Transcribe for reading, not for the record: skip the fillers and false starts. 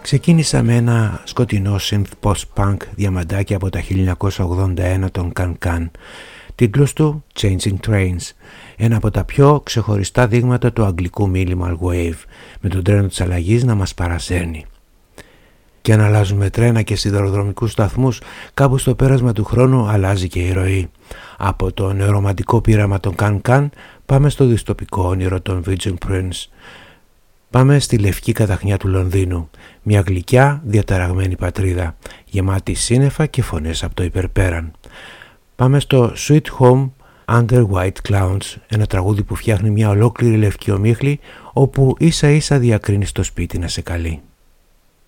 Ξεκίνησα με ένα σκοτεινό synth post-punk διαμαντάκι από τα 1981 των Can-Can. Τίτλος του Changing Trains, ένα από τα πιο ξεχωριστά δείγματα του αγγλικού minimal wave, με τον τρένο της αλλαγής να μας παρασέρνει. Και αν αλλάζουμε τρένα και σιδηροδρομικούς σταθμούς, κάπου στο πέρασμα του χρόνου αλλάζει και η ροή. Από το νεορομαντικό πείραμα των Can-Can πάμε στο δυστοπικό όνειρο των Virgin Prince. Πάμε στη λευκή καταχνιά του Λονδίνου, μια γλυκιά διαταραγμένη πατρίδα, γεμάτη σύννεφα και φωνές από το υπερπέραν. Πάμε στο Sweet Home Under White Clouds, ένα τραγούδι που φτιάχνει μια ολόκληρη λευκή ομίχλη, όπου ίσα ίσα διακρίνει το σπίτι να σε καλεί.